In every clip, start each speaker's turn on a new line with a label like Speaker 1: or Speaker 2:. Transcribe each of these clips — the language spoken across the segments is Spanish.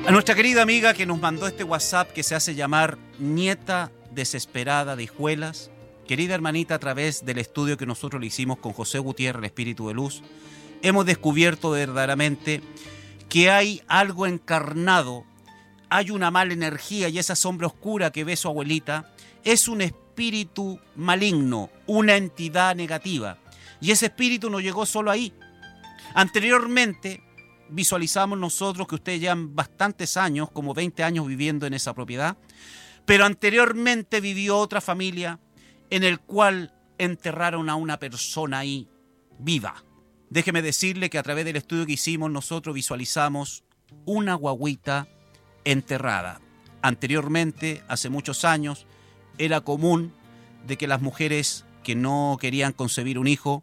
Speaker 1: A nuestra querida amiga que nos mandó este WhatsApp que se hace llamar Nieta Desesperada de Hijuelas, querida hermanita, a través del estudio que nosotros le hicimos con José Gutiérrez, el Espíritu de Luz, hemos descubierto verdaderamente que hay algo encarnado, hay una mala energía, y esa sombra oscura que ve su abuelita es un espíritu maligno, una entidad negativa. Y ese espíritu no llegó solo ahí. Anteriormente visualizamos nosotros que ustedes llevan bastantes años, como 20 años viviendo en esa propiedad, pero anteriormente vivió otra familia en el cual enterraron a una persona ahí viva. Déjeme decirle que a través del estudio que hicimos nosotros visualizamos una guagüita enterrada. Anteriormente, hace muchos años, era común de que las mujeres que no querían concebir un hijo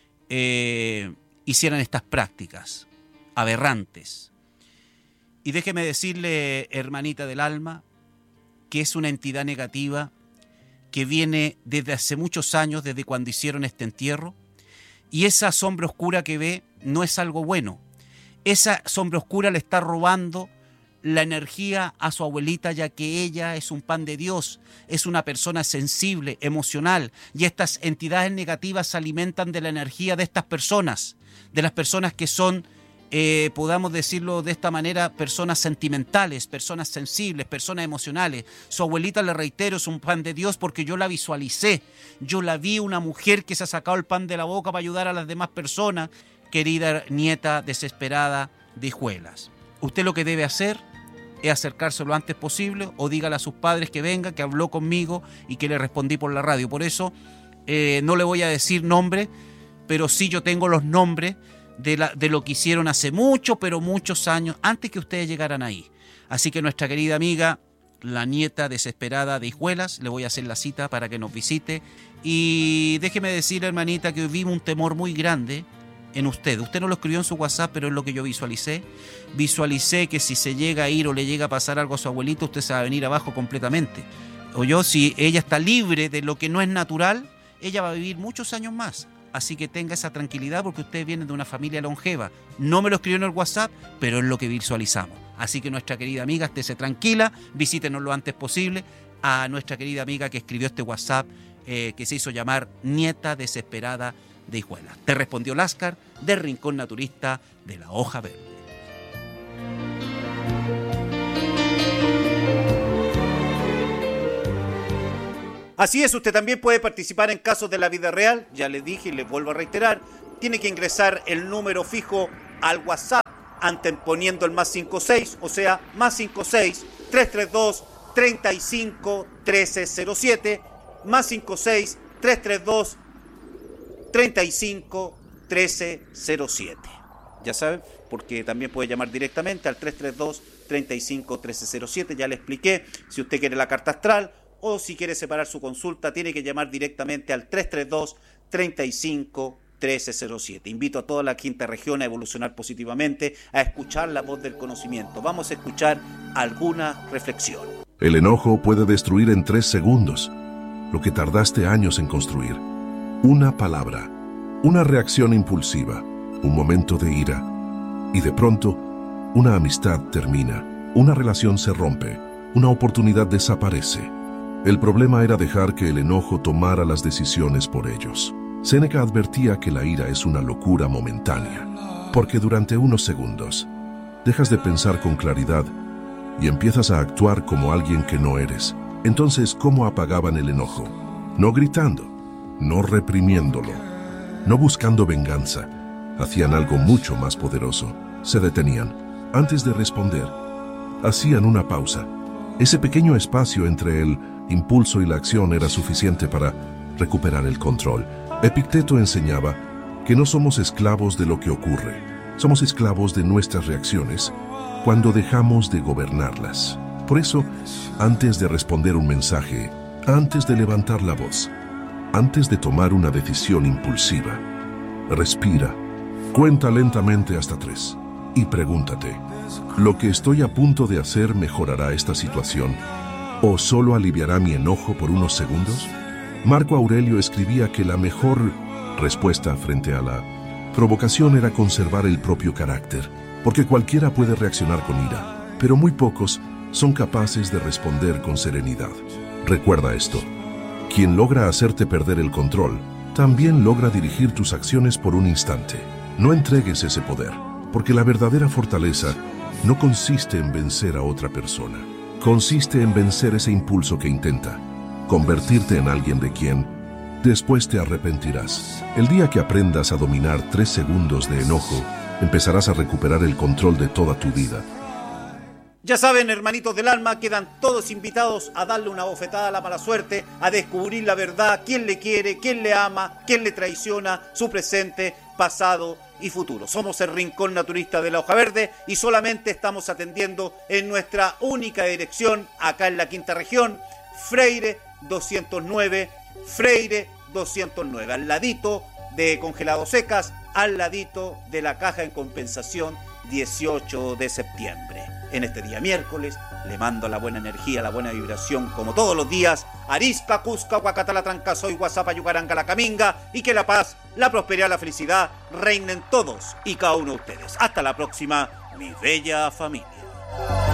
Speaker 1: hicieran estas prácticas aberrantes. Y déjeme decirle, hermanita del alma, que es una entidad negativa que viene desde hace muchos años, desde cuando hicieron este entierro, y esa sombra oscura que ve no es algo bueno. Esa sombra oscura le está robando la energía a su abuelita, ya que ella es un pan de Dios, es una persona sensible, emocional, y estas entidades negativas se alimentan de la energía de estas personas, de las personas que son, podamos decirlo de esta manera, personas sentimentales, personas sensibles, personas emocionales. Su abuelita, le reitero, es un pan de Dios porque yo la visualicé, yo la vi, una mujer que se ha sacado el pan de la boca para ayudar a las demás personas. Querida nieta desesperada de Hijuelas, usted lo que debe hacer es acercarse lo antes posible, o dígale a sus padres que venga, que habló conmigo y que le respondí por la radio. Por eso no le voy a decir nombre, pero sí yo tengo los nombres de lo que hicieron hace mucho, pero muchos años, antes que ustedes llegaran ahí. Así que nuestra querida amiga, la nieta desesperada de Hijuelas, le voy a hacer la cita para que nos visite. Y déjeme decir, hermanita, que vimos un temor muy grande en usted. Usted no lo escribió en su WhatsApp, pero es lo que yo visualicé. Visualicé que si se llega a ir o le llega a pasar algo a su abuelito, usted se va a venir abajo completamente. O yo, si ella está libre de lo que no es natural, ella va a vivir muchos años más. Así que tenga esa tranquilidad porque ustedes vienen de una familia longeva. No me lo escribió en el WhatsApp, pero es lo que visualizamos. Así que nuestra querida amiga, estése tranquila, visítenos lo antes posible. A nuestra querida amiga que escribió este WhatsApp, que se hizo llamar Nieta Desesperada de Hijuelas. Te respondió Láscar, del Rincón Naturista de la Hoja Verde. Así es, usted también puede participar en casos de la vida real. Ya les dije y les vuelvo a reiterar, tiene que ingresar el número fijo al WhatsApp, anteponiendo el +56, o sea, +56 332 35 1307, +56 332 35 1307. Ya saben, porque también puede llamar directamente al 332 35 1307. Ya le expliqué, si usted quiere la carta astral o si quiere separar su consulta, tiene que llamar directamente al 332 35 1307. Invito a toda la quinta región a evolucionar positivamente, a escuchar la voz del conocimiento. Vamos a escuchar alguna reflexión.
Speaker 2: El enojo puede destruir en 3 segundos lo que tardaste años en construir. Una palabra, una reacción impulsiva, un momento de ira, y de pronto, una amistad termina, una relación se rompe, una oportunidad desaparece. El problema era dejar que el enojo tomara las decisiones por ellos. Séneca advertía que la ira es una locura momentánea, porque durante unos segundos dejas de pensar con claridad y empiezas a actuar como alguien que no eres. Entonces, ¿cómo apagaban el enojo? No gritando, no reprimiéndolo, no buscando venganza. Hacían algo mucho más poderoso. Se detenían. Antes de responder, hacían una pausa. Ese pequeño espacio entre el impulso y la acción era suficiente para recuperar el control. Epicteto enseñaba que no somos esclavos de lo que ocurre, somos esclavos de nuestras reacciones cuando dejamos de gobernarlas. Por eso, antes de responder un mensaje, antes de levantar la voz, antes de tomar una decisión impulsiva, respira, cuenta lentamente hasta 3 y pregúntate, ¿lo que estoy a punto de hacer mejorará esta situación o solo aliviará mi enojo por unos segundos? Marco Aurelio escribía que la mejor respuesta frente a la provocación era conservar el propio carácter, porque cualquiera puede reaccionar con ira, pero muy pocos son capaces de responder con serenidad. Recuerda esto: quien logra hacerte perder el control, también logra dirigir tus acciones por un instante. No entregues ese poder, porque la verdadera fortaleza no consiste en vencer a otra persona. Consiste en vencer ese impulso que intenta convertirte en alguien de quien después te arrepentirás. El día que aprendas a dominar 3 segundos de enojo, empezarás a recuperar el control de toda tu vida.
Speaker 1: Ya saben, hermanitos del alma, quedan todos invitados a darle una bofetada a la mala suerte, a descubrir la verdad, quién le quiere, quién le ama, quién le traiciona, su presente, pasado y futuro. Somos el Rincón Naturista de la Hoja Verde y solamente estamos atendiendo en nuestra única dirección, acá en la quinta región, Freire 209, Freire 209, al ladito de Congelados Secas, al ladito de la Caja en Compensación 18 de septiembre. En este día miércoles le mando la buena energía, la buena vibración como todos los días. Arisca, Cusca, Huacatala, Trancasoy, Guasapa, Yucaranga, La Caminga, y que la paz, la prosperidad, la felicidad reinen todos y cada uno de ustedes. Hasta la próxima, mi bella familia.